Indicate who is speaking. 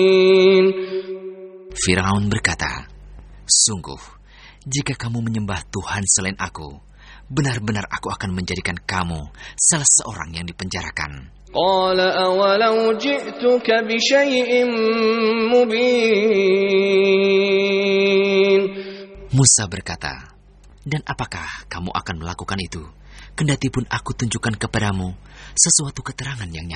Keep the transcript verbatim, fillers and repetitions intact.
Speaker 1: Firaun berkata, "Sungguh, jika kamu menyembah Tuhan selain aku, benar-benar aku akan menjadikan kamu salah seorang yang dipenjarakan."
Speaker 2: قال أولو جئتك بشيء مبين.
Speaker 1: Musa berkata, "Dan apakah kamu akan melakukan itu, kendati pun aku tunjukkan kepadamu sesuatu keterangan yang